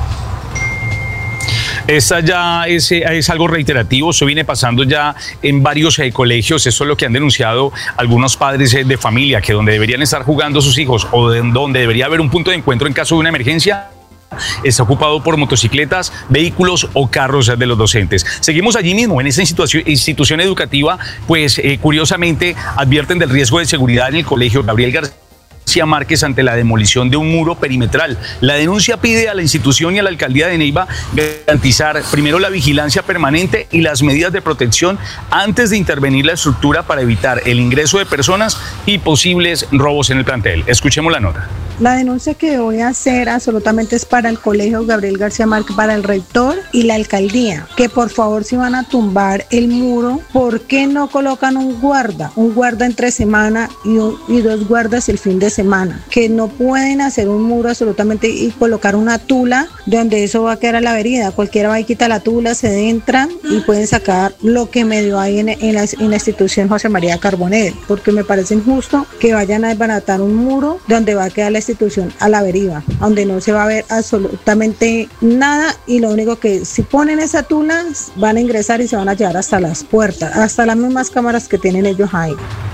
S18: Esta ya es algo reiterativo, eso viene pasando ya en varios colegios, eso es lo que han denunciado algunos padres de familia, que donde deberían estar jugando sus hijos o donde debería haber un punto de encuentro en caso de una emergencia, está ocupado por motocicletas, vehículos o carros de los docentes. Seguimos allí mismo, en esta institución educativa, pues curiosamente advierten del riesgo de seguridad en el colegio Gabriel García Márquez ante la demolición de un muro perimetral. La denuncia pide a la institución y a la alcaldía de Neiva garantizar primero la vigilancia permanente y las medidas de protección antes de intervenir la estructura para evitar el ingreso de personas y posibles robos en el plantel. Escuchemos la nota.
S20: La denuncia que voy a hacer absolutamente es para el colegio Gabriel García Márquez, para el rector y la alcaldía, que por favor si van a tumbar el muro, ¿por qué no colocan un guarda entre semana y dos guardas el fin de semana? Que no pueden hacer un muro absolutamente y colocar una tula donde eso va a quedar a la vereda, cualquiera va y quita la tula, se entran y pueden sacar lo que medio hay en la institución José María Carbonell, porque me parece injusto que vayan a desbaratar un muro donde va a quedar la institución a la deriva, donde no se va a ver absolutamente nada y lo único que si ponen esa tula van a ingresar y se van a llevar hasta las puertas, hasta las mismas cámaras que tienen ellos ahí.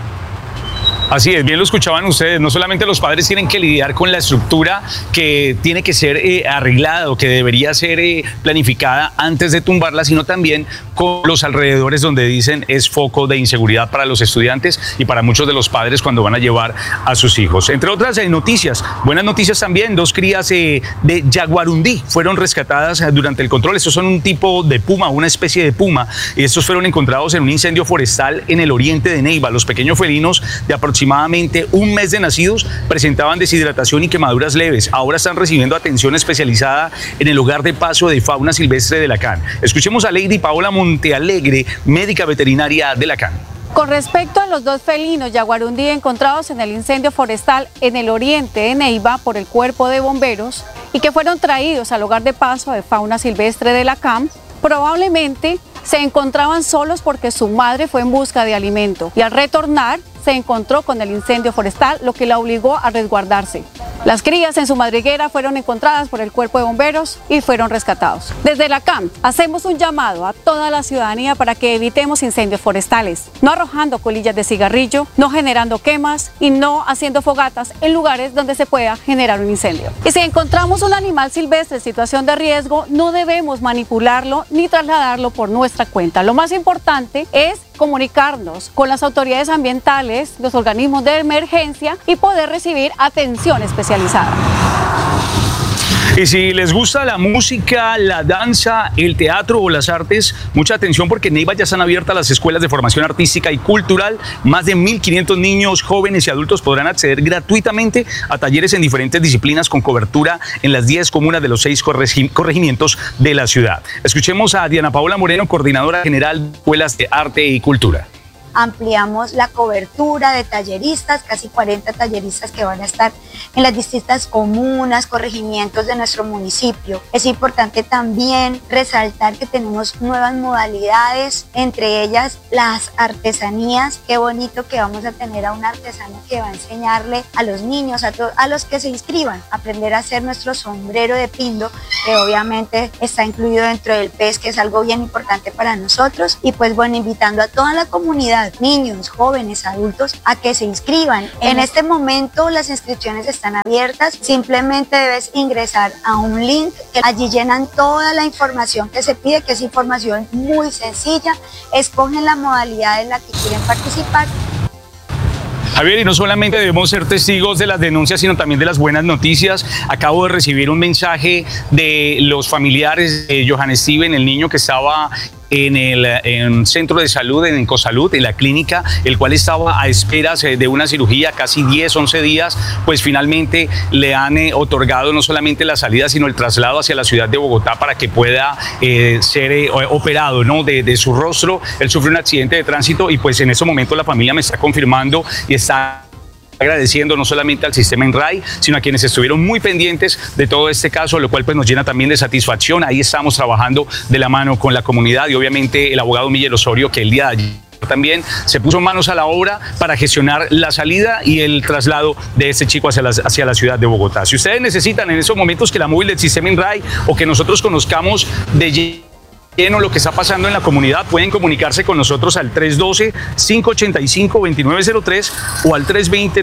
S18: Así es, bien lo escuchaban ustedes, no solamente los padres tienen que lidiar con la estructura que tiene que ser arreglada o que debería ser planificada antes de tumbarla, sino también con los alrededores donde dicen es foco de inseguridad para los estudiantes y para muchos de los padres cuando van a llevar a sus hijos. Entre otras noticias, buenas noticias también, 2 crías de jaguarundí fueron rescatadas durante el control. Estos son un tipo de puma, una especie de puma, y estos fueron encontrados en un incendio forestal en el oriente de Neiva. Los pequeños felinos de aproximadamente un mes de nacidos presentaban deshidratación y quemaduras leves. Ahora están recibiendo atención especializada en el hogar de paso de fauna silvestre de la CAN. Escuchemos a Lady Paola Montealegre, médica veterinaria de la CAN.
S21: Con respecto a los 2 felinos jaguarundí encontrados en el incendio forestal en el oriente de Neiva por el cuerpo de bomberos y que fueron traídos al hogar de paso de fauna silvestre de la CAN, probablemente se encontraban solos porque su madre fue en busca de alimento y al retornar se encontró con el incendio forestal, lo que la obligó a resguardarse. Las crías en su madriguera fueron encontradas por el cuerpo de bomberos y fueron rescatados. Desde la CAM hacemos un llamado a toda la ciudadanía para que evitemos incendios forestales, no arrojando colillas de cigarrillo, no generando quemas y no haciendo fogatas en lugares donde se pueda generar un incendio. Y si encontramos un animal silvestre en situación de riesgo, no debemos manipularlo ni trasladarlo por nuestra cuenta. Lo más importante es comunicarnos con las autoridades ambientales, los organismos de emergencia y poder recibir atención especializada.
S18: Y si les gusta la música, la danza, el teatro o las artes, mucha atención porque en Neiva ya están abiertas las escuelas de formación artística y cultural. Más de 1.500 niños, jóvenes y adultos podrán acceder gratuitamente a talleres en diferentes disciplinas con cobertura en las 10 comunas de los 6 corregimientos de la ciudad. Escuchemos a Diana Paola Moreno, coordinadora general de Escuelas de Arte y Cultura.
S6: Ampliamos la cobertura de talleristas, casi 40 talleristas que van a estar en las distintas comunas, corregimientos de nuestro municipio. Es importante también resaltar que tenemos nuevas modalidades, entre ellas las artesanías. Qué bonito que vamos a tener a un artesano que va a enseñarle a los niños, a los que se inscriban, a aprender a hacer nuestro sombrero de pindo, que obviamente está incluido dentro del PES, que es algo bien importante para nosotros. Y pues bueno, invitando a toda la comunidad, niños, jóvenes, adultos, a que se inscriban. En este momento las inscripciones están abiertas, simplemente debes ingresar a un link, allí llenan toda la información que se pide, que es información muy sencilla, escogen la modalidad en la que quieren participar.
S18: Javier, y no solamente debemos ser testigos de las denuncias, sino también de las buenas noticias. Acabo de recibir un mensaje de los familiares de Johann Steven, el niño que estaba en el centro de salud, en Cosalud, en la clínica, el cual estaba a esperas de una cirugía casi 10, 11 días, pues finalmente le han otorgado no solamente la salida, sino el traslado hacia la ciudad de Bogotá para que pueda ser operado, ¿no? de su rostro. Él sufrió un accidente de tránsito y pues en ese momento la familia me está confirmando y está agradeciendo no solamente al sistema INRAE, sino a quienes estuvieron muy pendientes de todo este caso, lo cual pues nos llena también de satisfacción. Ahí estamos trabajando de la mano con la comunidad y obviamente el abogado Miguel Osorio, que el día de ayer también se puso manos a la obra para gestionar la salida y el traslado de este chico hacia la ciudad de Bogotá. Si ustedes necesitan en esos momentos que la móvil del sistema INRAE o que nosotros conozcamos de lleno lo que está pasando en la comunidad, pueden comunicarse con nosotros al 312-585-2903 o al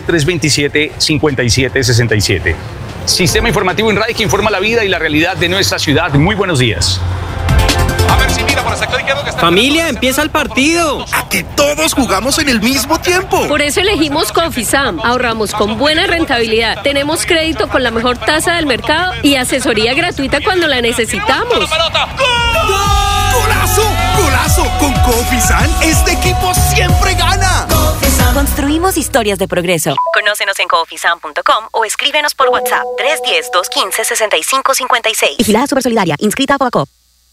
S18: 320-327-5767. Sistema Informativo INRAE, que informa la vida y la realidad de nuestra ciudad. Muy buenos días.
S22: A ver si mira por el sector izquierdo que está... Familia, empieza el partido.
S23: A que todos jugamos en el mismo tiempo.
S2: Por eso elegimos Confisam. Ahorramos con buena rentabilidad. Tenemos crédito con la mejor tasa del mercado y asesoría gratuita cuando la necesitamos.
S22: ¡Gol!
S23: ¡Golazo! ¡Golazo! Con Confisam, este equipo siempre gana.
S24: Confisam. Construimos historias de progreso. Conócenos en confisam.com o escríbenos por WhatsApp 310-215-6556. Vigilada Supersolidaria, inscrita a Fobacop.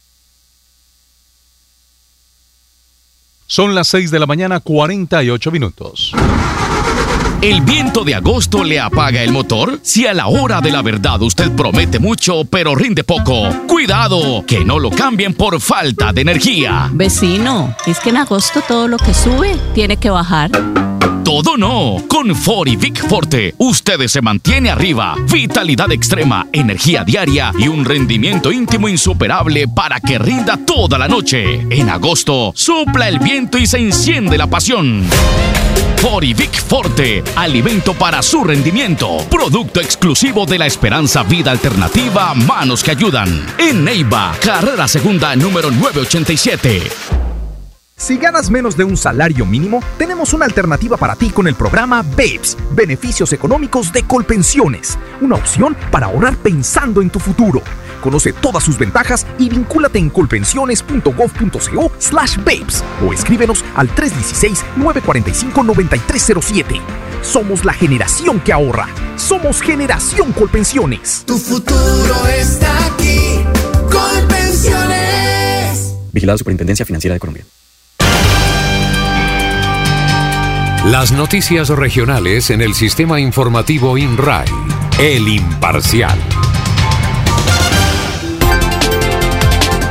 S1: Son las 6 de la mañana, 48 minutos.
S25: ¿El viento de agosto le apaga el motor? Si a la hora de la verdad usted promete mucho, pero rinde poco, ¡cuidado! Que no lo cambien por falta de energía.
S26: Vecino, es que en agosto todo lo que sube tiene que bajar.
S25: Todo no. Con Ford y Vic Forte, usted se mantiene arriba. Vitalidad extrema, energía diaria y un rendimiento íntimo insuperable para que rinda toda la noche. En agosto, sopla el viento y se enciende la pasión. Ford y Vic Forte, alimento para su rendimiento. Producto exclusivo de la Esperanza Vida Alternativa, manos que ayudan. En Neiva, carrera segunda número 987.
S27: Si ganas menos de un salario mínimo, tenemos una alternativa para ti con el programa BEPS, Beneficios Económicos de Colpensiones, una opción para ahorrar pensando en tu futuro. Conoce todas sus ventajas y vincúlate en colpensiones.gov.co/BEPS o escríbenos al 316-945-9307. Somos la generación que ahorra. Somos Generación Colpensiones.
S28: Tu futuro está aquí. Colpensiones.
S29: Vigilada Superintendencia Financiera de Colombia.
S3: Las noticias regionales en el sistema informativo INRAE. El Imparcial.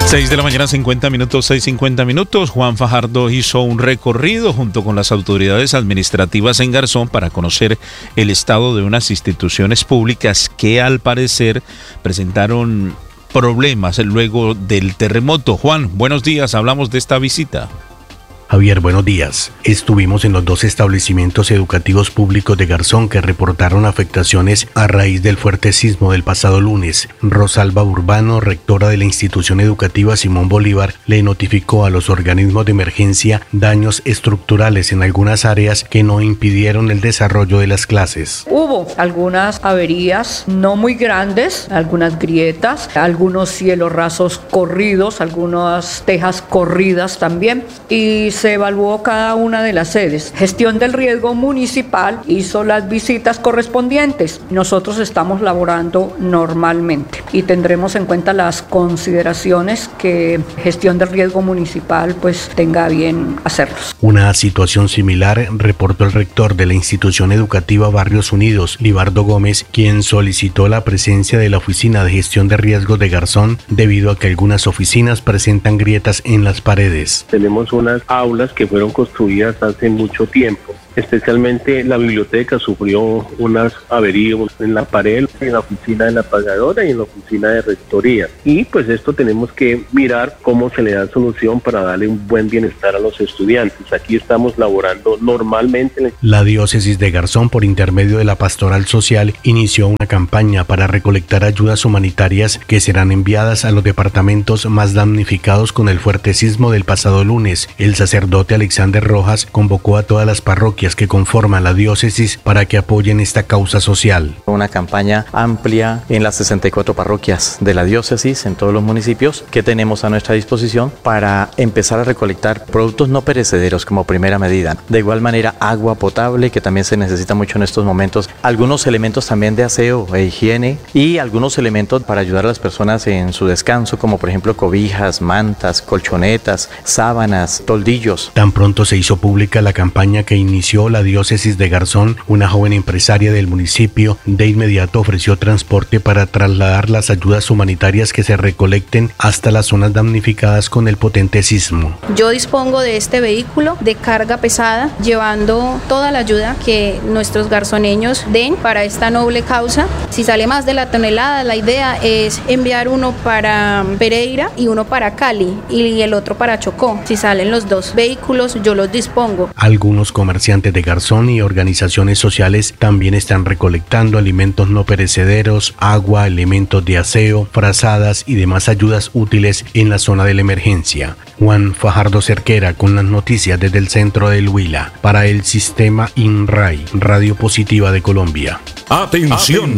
S5: 6 de la mañana, 50 minutos, 6:50 minutos. Juan Fajardo hizo un recorrido junto con las autoridades administrativas en Garzón para conocer el estado de unas instituciones públicas que al parecer presentaron problemas luego del terremoto. Juan, buenos días, hablamos de esta visita.
S4: Javier, buenos días. Estuvimos en los dos establecimientos educativos públicos de Garzón que reportaron afectaciones a raíz del fuerte sismo del pasado lunes. Rosalba Urbano, rectora de la institución educativa Simón Bolívar, le notificó a los organismos de emergencia daños estructurales en algunas áreas que no impidieron el desarrollo de las clases.
S7: Hubo algunas averías no muy grandes, algunas grietas, algunos cielos rasos corridos, algunas tejas corridas también, y se evaluó cada una de las sedes. Gestión del riesgo municipal hizo las visitas correspondientes. Nosotros estamos laborando normalmente y tendremos en cuenta las consideraciones que gestión del riesgo municipal pues tenga bien hacerlos.
S4: Una situación similar reportó el rector de la institución educativa Barrios Unidos, Libardo Gómez, quien solicitó la presencia de la Oficina de Gestión de Riesgos de Garzón debido a que algunas oficinas presentan grietas en las paredes.
S8: Tenemos unas aulas que fueron construidas hace mucho tiempo. Especialmente la biblioteca sufrió unas averías en la pared, en la oficina de la pagadora y en la oficina de rectoría. Y pues esto tenemos que mirar cómo se le da solución para darle un buen bienestar a los estudiantes. Aquí estamos laborando normalmente.
S4: La diócesis de Garzón, por intermedio de la Pastoral Social, inició una campaña para recolectar ayudas humanitarias que serán enviadas a los departamentos más damnificados con el fuerte sismo del pasado lunes. El sacerdote Alexander Rojas convocó a todas las parroquias que conforman la diócesis para que apoyen esta causa social.
S9: Una campaña amplia en las 64 parroquias de la diócesis, en todos los municipios que tenemos a nuestra disposición para empezar a recolectar productos no perecederos como primera medida. De igual manera, agua potable, que también se necesita mucho en estos momentos, algunos elementos también de aseo e higiene y algunos elementos para ayudar a las personas en su descanso, como por ejemplo cobijas, mantas, colchonetas, sábanas, toldillos.
S4: Tan pronto se hizo pública la campaña que inició la diócesis de Garzón, una joven empresaria del municipio de inmediato ofreció transporte para trasladar las ayudas humanitarias que se recolecten hasta las zonas damnificadas con el potente sismo.
S10: Yo dispongo de este vehículo de carga pesada, llevando toda la ayuda que nuestros garzoneños den para esta noble causa. Si sale más de la tonelada, la idea es enviar uno para Pereira y uno para Cali y el otro para Chocó. Si salen los dos vehículos, yo los dispongo.
S4: Algunos comerciantes de Garzón y organizaciones sociales también están recolectando alimentos no perecederos, agua, elementos de aseo, frazadas y demás ayudas útiles en la zona de la emergencia. Juan Fajardo Cerquera con las noticias desde el centro del Huila para el sistema INRAI, Radio Positiva de Colombia.
S16: Atención.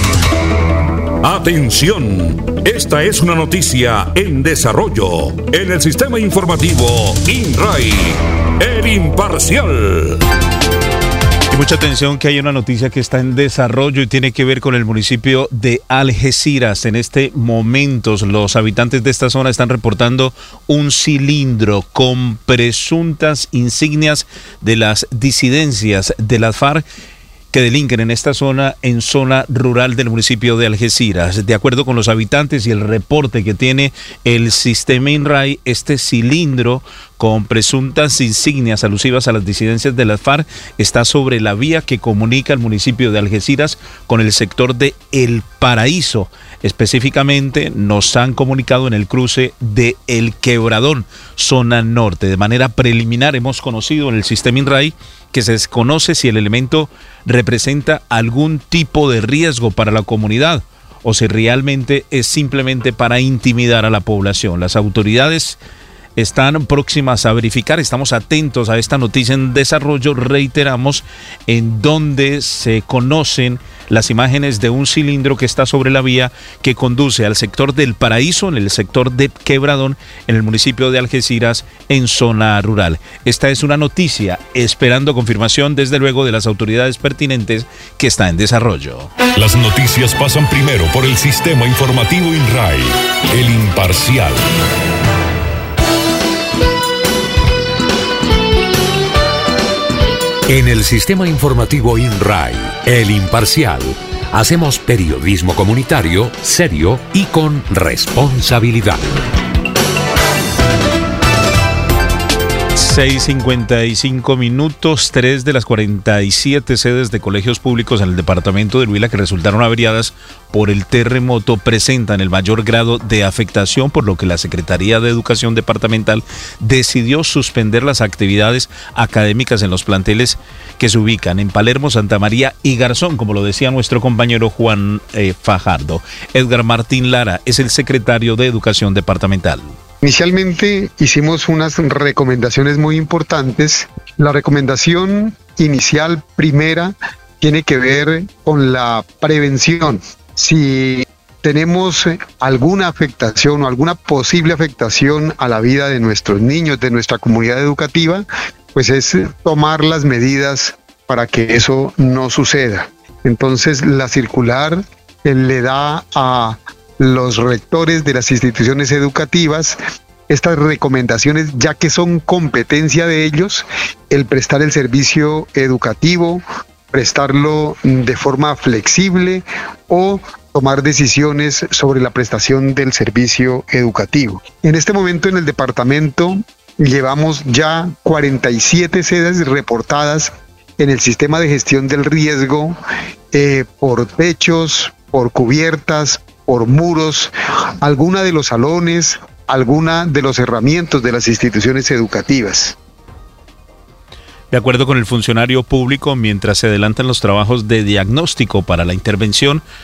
S16: Atención. Esta es una noticia en desarrollo en el sistema informativo INRAI, el imparcial.
S5: Y mucha atención que hay una noticia que está en desarrollo y tiene que ver con el municipio de Algeciras. En este momento los habitantes de esta zona están reportando un cilindro con presuntas insignias de las disidencias de las FARC que delinquen en esta zona, en zona rural del municipio de Algeciras. De acuerdo con los habitantes y el reporte que tiene el sistema INRAI, este cilindro con presuntas insignias alusivas a las disidencias de las FARC está sobre la vía que comunica el municipio de Algeciras con el sector de El Paraíso. Específicamente nos han comunicado en el cruce de El Quebradón, zona norte. De manera preliminar hemos conocido en el sistema INRAI que se desconoce si el elemento representa algún tipo de riesgo para la comunidad o si realmente es simplemente para intimidar a la población. Las autoridades están próximas a verificar, estamos atentos a esta noticia en desarrollo, reiteramos, en donde se conocen las imágenes de un cilindro que está sobre la vía que conduce al sector del Paraíso, en el sector de Quebradón, en el municipio de Algeciras, en zona rural. Esta es una noticia, esperando confirmación desde luego de las autoridades pertinentes, que está en desarrollo.
S14: Las noticias pasan primero por el sistema informativo INRAI, el imparcial.
S3: En el sistema informativo INRAI, el imparcial, hacemos periodismo comunitario, serio y con responsabilidad.
S5: 6:55 minutos. 3 de las 47 sedes de colegios públicos en el departamento del Huila que resultaron averiadas por el terremoto presentan el mayor grado de afectación, por lo que la Secretaría de Educación Departamental decidió suspender las actividades académicas en los planteles que se ubican en Palermo, Santa María y Garzón, como lo decía nuestro compañero Juan Fajardo. Edgar Martín Lara es el secretario de Educación Departamental.
S6: Inicialmente hicimos unas recomendaciones muy importantes. La recomendación inicial primera tiene que ver con la prevención. Si tenemos alguna afectación o alguna posible afectación a la vida de nuestros niños, de nuestra comunidad educativa, pues es tomar las medidas para que eso no suceda. Entonces la circular le da a los rectores de las instituciones educativas estas recomendaciones, ya que son competencia de ellos el prestar el servicio educativo, prestarlo de forma flexible o tomar decisiones sobre la prestación del servicio educativo. En este momento en el departamento llevamos ya 47 sedes reportadas en el sistema de gestión del riesgo por techos, por cubiertas, por muros, alguna de los salones, alguna de los herramientas de las instituciones educativas.
S5: De acuerdo con el funcionario público, mientras se adelantan los trabajos de diagnóstico para la intervención,